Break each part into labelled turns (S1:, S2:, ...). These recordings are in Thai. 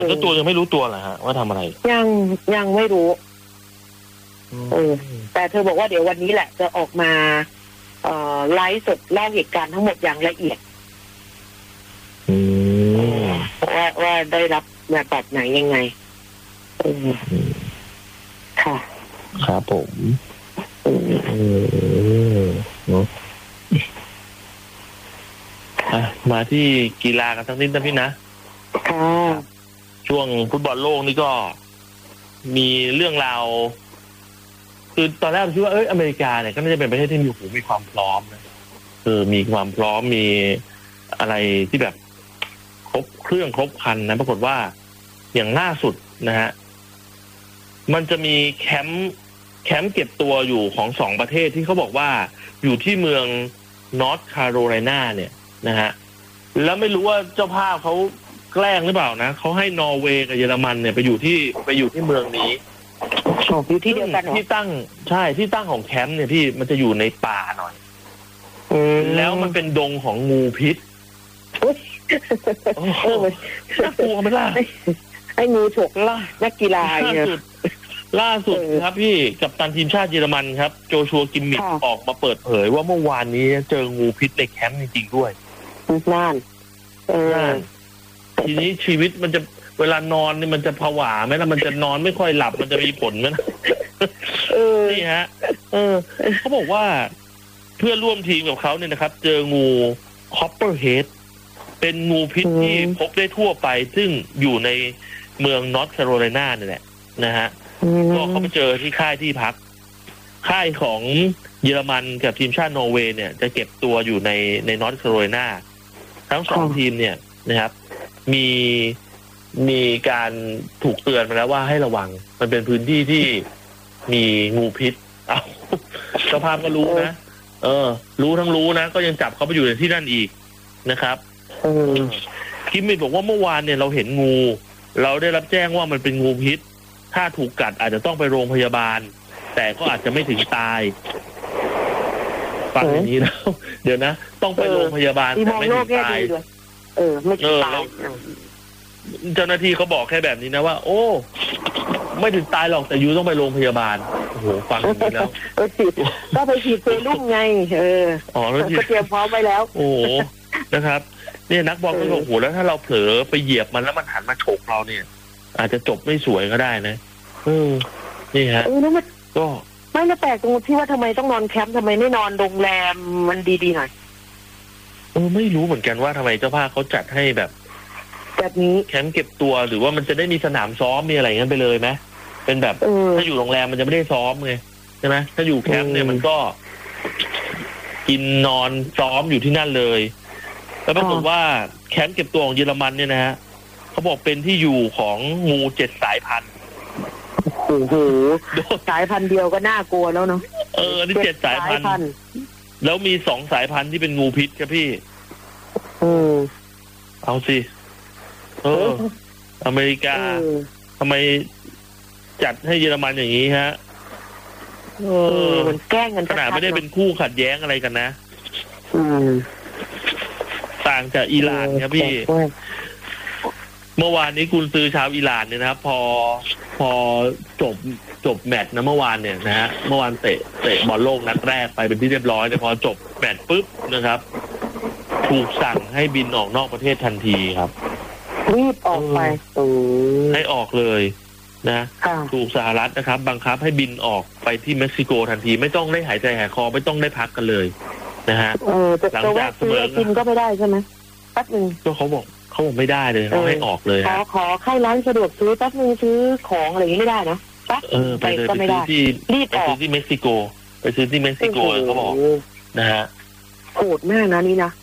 S1: เจ้าตัวยังไม่รู้ตัวเหรอฮะว่าทำอะไร
S2: ยังไม่รู้แต่เธอบอกว่าเดี๋ยววันนี้แหละจะออกมาไลฟ์สดเล่าเหตุการณ์ทั้งหมดอย่างละเอียดว่าได้รับแบบไหนยังไงค่ะ
S1: ครับผมมาที่กีฬากันสักนิดนะพี่นะช่วงฟุตบอลโลกนี่ก็มีเรื่องราวคือตอนแรกคิดว่าอเมริกาเนี่ยก็น่าจะเป็นประเทศที่มีความพร้อมนะมีความพร้อมมีอะไรที่แบบครบเครื่องครบครันนะปรากฏว่าอย่างล่าสุดนะฮะมันจะมีแคมป์เก็บตัวอยู่ของ2ประเทศที่เขาบอกว่าอยู่ที่เมืองนอร์ทแคโรไลนาเนี่ยนะฮะแล้วไม่รู้ว่าเจ้าภาพเขาแกล้งหรือเปล่านะเขาให้นอร์เวย์กับเยอรมันเนี่ยไปอยู่ที่เมืองนี้
S2: อยู่ที่เดียวกัน
S1: ที่ตั้งของแคมป์เนี่ยพี่มันจะอยู่ในป่าหน่อยแล้วมันเป็นดงของงูพิษน่ากลัวไหมล่ะ
S2: ไอ้งูฉกล่ะนักกีฬา
S1: ล่าสุดครับพี่กัปตันทีมชาติเยอรมันครับโจชัวกิมมิชออกมาเปิดเผยว่าเมื่อวานนี้เจองูพิษในแคมป์จริงๆด้วย
S2: นั่น
S1: ทีนี้ชีวิตมันจะเวลานอนนี่มันจะผวาไหมล่ะมันจะนอนไม่ค่อยหลับมันจะมีผลไหมนี่ฮะเขาบอกว่าเพื่อนร่วมทีมกับเขาเนี่ยนะครับเจองูคอปเปอร์เฮดเป็นงูพิษที่พบได้ทั่วไปซึ่งอยู่ในเมืองนอร์ทแคโรไลนาเนี่ยแหละนะฮะก็เขาไปเจอที่ค่ายของเยอรมันกับทีมชาตินอร์เวย์เนี่ยจะเก็บตัวอยู่ในนอร์ทแคโรไลนาทั้ง2ทีมเนี่ยนะครับมีการถูกเตือนมาแล้วว่าให้ระวังมันเป็นพื้นที่ที่มีงูพิษเจ้าภาพก็รู้นะรู้นะก็ยังจับเขาไปอยู่ในที่นั่นอีกนะครับคิมมิดบอกว่าเมื่อวานเนี่ยเราเห็นงูเราได้รับแจ้งว่ามันเป็นงูพิษถ้าถูกกัดอาจจะต้องไปโรงพยาบาลแต่ก็อาจจะไม่ถึงตายฟังอย่างนี้แล้วเดี๋ยวนะต้องไปโรงพยาบาลแต่ไม่ถึงตาย
S2: ไม่ถึงตาย
S1: เจ้าหน้าที่เขาบอกแค่แบบนี้นะว่าโอ้ไม่ถึงตายหรอกแต่ยูต้องไปโรงพยาบาลโอ้โหฟังอย่างนี้แล้ว
S2: ก็ไปฉีดเซรุ่มไงก็เตรียมพร้อมไว้แล้ว
S1: โอ้นะครับเนี่ยนักบอลก็บอกโอ้โหแล้วถ้าเราเผลอไปเหยียบมันแล้วมันหันมาฉกเราเนี่ยอาจจะจบไม่สวยก็ได้นะนี่ฮะก็
S2: ไม่ละแปลกตรงที่ว่าทำไมต้องนอนแคมป์ทำไมไม่นอนโรงแรมมันดีๆหน่อย
S1: ไม่รู้เหมือนกันว่าทำไมเจ้าภาพเขาจัดให้แบบ
S2: นี้
S1: แคมป์เก็บตัวหรือว่ามันจะได้มีสนามซ้อมมีอะไรงั้นไปเลยไหมเป็นแบบถ้าอยู่โรงแรมมันจะไม่ได้ซ้อมไงใช่ไหมถ้าอยู่แคมป์เนี่ยมันก็กินนอนซ้อมอยู่ที่นั่นเลยแล้วปรากฏว่าแคมป์เก็บตัวของเยอรมันเนี่ยนะฮะเขาบอกเป็นที่อยู่ของงู7 สายพันธุ์
S2: โอ้โหสายพันธุ์เดียวก็น่ากลัวแล้วเนาะ
S1: นี่7 สายพันธุ์แล้วมี2 สายพันธุ์ที่เป็นงูพิษครับพี่เอาสิอเมริกาทำไมจัดให้เยอรมันอย่างนี้ฮะ
S2: มันแกล้งกัน
S1: ขนาดไม่ได้เป็นคู่ขัดแย้งอะไรกันนะต่างจากอิหร่านครับพี่เมื่อวานนี้กุนซือชาวอิหร่านเนี่ยนะครับพอจบแมตช์นะเมื่อวานเนี่ยนะฮะเมื่อวานเตะบอลโลกนัดแรกไปเป็นที่เรียบร้อยแต่พอจบแมตช์ปุ๊บนะครับถูกสั่งให้บินออกนอกประเทศทันทีครับ
S2: รีบออกไป
S1: ให้ออกเลยนะถูกสหรัฐนะครับบังคับให้บินออกไปที่เม็กซิโกทันทีไม่ต้องได้หายใจหายคอไม่ต้องได้พักกันเลยนะฮะ
S2: หลังจากเสมอกินก็ไม่ได้ใช่ไหมแป๊บนึง
S1: ก็เขาบอกไม่ได้เลยเขาให้ออกเลย
S2: ขอเข้าร้านสะดวกซื้อแป๊บนึงซื้อของอะไรอย่างนี้ไม่ได้นะ
S1: ไปเลยไปซื้อที่เม็กซิโกไปซื้อที่เม็กซิโกเขาบอกนะฮะ
S2: โหดมากนะนี่นะ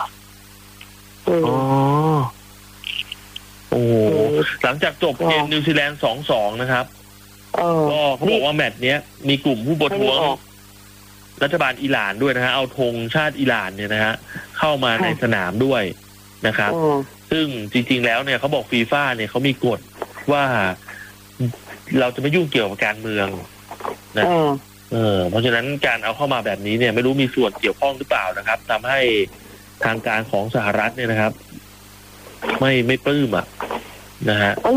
S1: โอ้หลังจากจบเกมนิวซีแลนด์ 2-2 นะครับก็เขาบอกว่าแมตช์นี้มีกลุ่มผู้ประท้วงรัฐบาลอิหร่านด้วยนะฮะเอาธงชาติอิหร่านเนี่ยนะฮะเข้ามาในสนามด้วยนะครับซึ่งจริงๆแล้วเนี่ยเขาบอกฟีฟ่าเนี่ยเขามีกฎว่าเราจะไม่ยุ่งเกี่ยวกับการเมืองนะเพราะฉะนั้นการเอาเข้ามาแบบนี้เนี่ยไม่รู้มีส่วนเกี่ยวข้องหรือเปล่านะครับทำให้ทางการของสหรัฐเนี่ยนะครับไม่ปลื้มนะฮะ